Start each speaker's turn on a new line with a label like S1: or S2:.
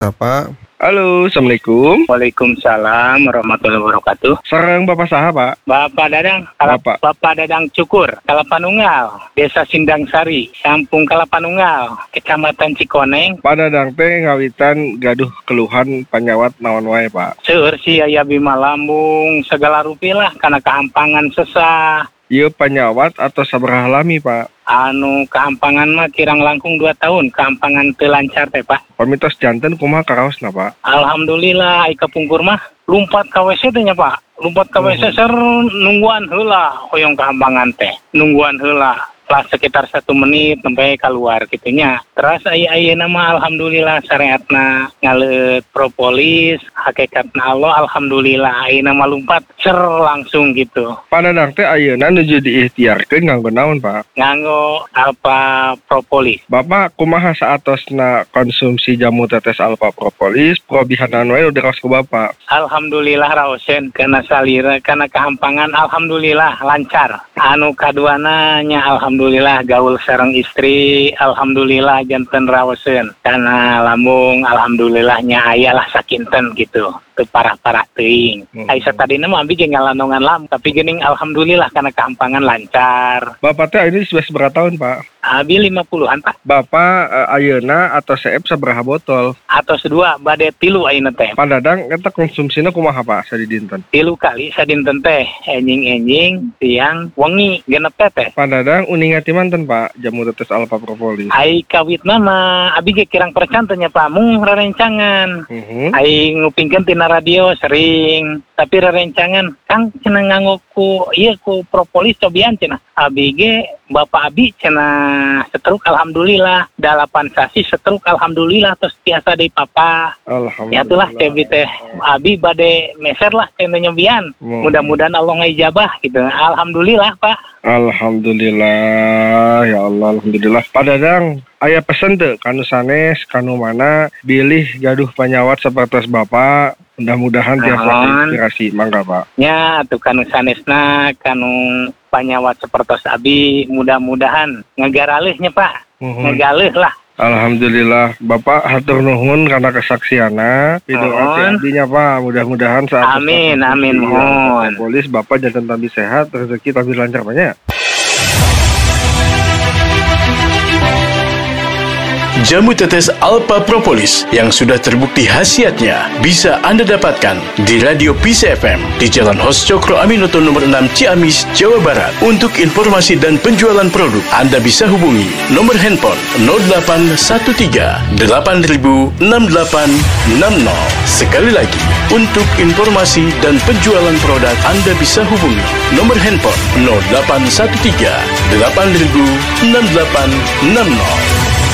S1: Apa? Halo, Assalamualaikum.
S2: Waalaikumsalam warahmatullahi wabarakatuh.
S1: Sareng Bapak saha, Pak?
S2: Bapak Dadang, Bapak Dadang Cukur, Kalapanunggal, Desa Sindang Sari, Kampung Kalapanunggal, Kecamatan Cikoneng.
S1: Pak Dadang teh ngawitan gaduh keluhan panyawat naon wae, Pak?
S2: Seueur si aya bima lambung segala rupilah karena kehampangan sesah.
S1: Ieu panyawat atau sabaraha lami, Pak?
S2: Kehampangan mah kirang langkung 2 tahun, kehampangan teu lancar teh, Pak.
S1: Pamitos janten kumaha karaosna, Pak?
S2: Alhamdulillah, ai kapungkur mah lumpat ka WC teh nya, Pak. Lumpat ka WC ser nungguan heula hoyong kehampangan teh. Nungguan heula. Lah sekitar 1 menit sampai keluar gitunya. Terus ayeuna mah alhamdulillah syariatna ngaleut propolis, hakikatna Allah alhamdulillah ayeuna mah lumpat cer langsung gitu.
S1: Pak Dadang teh ayeuna nuju diikhtiarkeun nganggo naon, Pak?
S2: Nganggo alpha propolis.
S1: Bapak kumaha saatosna konsumsi jamu tetes alpha propolis, probihanan wae udah raos ku Bapak?
S2: Alhamdulillah raosen kana salira kana kehampangan alhamdulillah lancar. Kaduana nya alhamdulillah gaul sareng istri, alhamdulillah janten raoseun. Karena lambung alhamdulillahnya ayalah sakinten gitu. Teu parah-parah teuing. Aisyah tadina mah abi ge ngalandongan lam, tapi geuning alhamdulillah karena kehampangan lancar.
S1: Bapak teh ini sudah seberapa tahun, Pak?
S2: Abi 50-an, Pak.
S1: Bapak ayeuna atau seep sabaraha botol?
S2: Atos 2 bade 3 ayeuna teh.
S1: Pak Dadang eta konsumsina kumaha, Pak, sadinten?
S2: 3 kali sadinten teh, enjing-enjing, siang, wengi, genep teh.
S1: Pak Dadang uningat ti manten, Pak, jamu tetes alpha propolis?
S2: Ai kawitna mah abi ge kirang percan teh nya, Pak, mung rerencangan. Ai ngupingkeun tina radio sering, tapi rerencangan Kang cenah nganggo ku propolis cobian cenah. Abi ge Bapak abi cenah setruk alhamdulillah, 8 sasi setruk alhamdulillah terus biasa deui papa.
S1: Alhamdulillah.
S2: Ya itulah teh abi bade meser lah cenah nyobian. Mudah-mudahan Allah ngijabah gitu. Alhamdulillah, Pak.
S1: Alhamdulillah, ya Allah, alhamdulillah. Pak Dadang, aya pesen teu kanu sanes, kanu mana bilih gaduh panyawat sapertos Bapak. Mudah-mudahan tiasa inspirasi, mangga, Pak.
S2: Nya atuh kanu sanesna, kanu panyawat sapertos abi, mudah-mudahan ngegaraleuhnya, Pak. Ngegaleuh lah.
S1: Alhamdulillah, Bapak hatur nuhun karena kesaksianna. Pidoa abdinya, Pak. Mudah-mudahan saat
S2: amin mohon.
S1: Polis Bapak jantan tabi sehat, rezeki tabi lancar banyak.
S3: Jamu tetes alpha propolis yang sudah terbukti khasiatnya bisa Anda dapatkan di Radio Peace FM di Jalan Hos Cokro Aminoto nomor 6 Ciamis, Jawa Barat. Untuk informasi dan penjualan produk, Anda bisa hubungi nomor handphone 0813 8000 6860. Sekali lagi, untuk informasi dan penjualan produk, Anda bisa hubungi nomor handphone 0813 8000 6860.